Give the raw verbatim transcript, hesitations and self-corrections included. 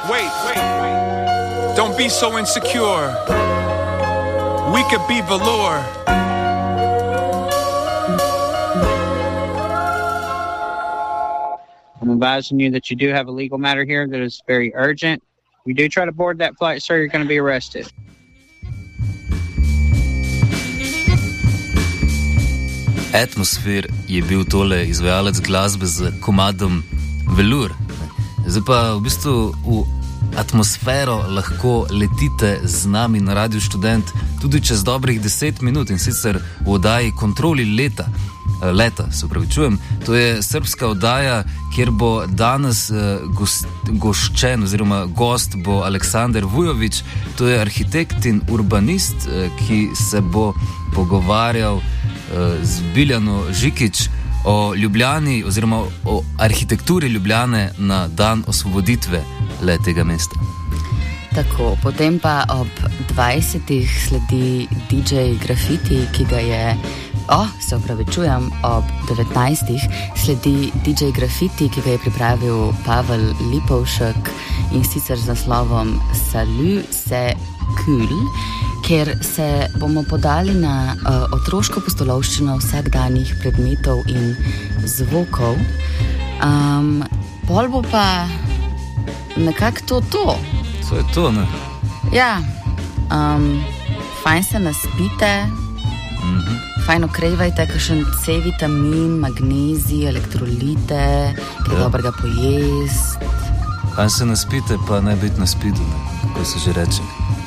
wait, wait, wait. Don't be so insecure. We could be velour. I'm advising you that you do have a legal matter here that is very urgent. If you do try to board that flight, sir, you're going to be arrested. Atmosphere je bil tole izvajalec glasbe z komadom Velour. Zdaj pa v bistvu v atmosfero lahko letite z nami na Radiu Študent tudi čez dobrih deset minut in sicer v oddaji Kontroli leta. Leta, se upravičujem. To je srbska oddaja, kjer bo danes uh, gost, goščen oziroma gost bo Aleksander Vujović. To je arhitekt in urbanist, uh, ki se bo pogovarjal uh, z Biljano Žikić o Ljubljani oziroma o arhitekturi Ljubljane na dan osvoboditve le tega mesta. Tako, potem pa ob dvajsetih sledi D J Grafiti, ki ga je O, oh, se opravičujem, ob devetnajstih sledi D J Grafiti, ki ga je pripravil Pavel Lipovšek in sicer z naslovom Salut, c'est cool, ker se bomo podali na uh, otroško pustolovščino vsakdanjih predmetov in zvokov. Um, pol bo pa nekako to to. To je to, ne? Ja, um, fajn se naspite, Mhm. fajn okrevajte, kakšen C vitamin, magnezij, elektrolite, kaj Ja. dobrega pojest. Kaj se naspite, pa ne biti na spidu, ne? Kako se že reče.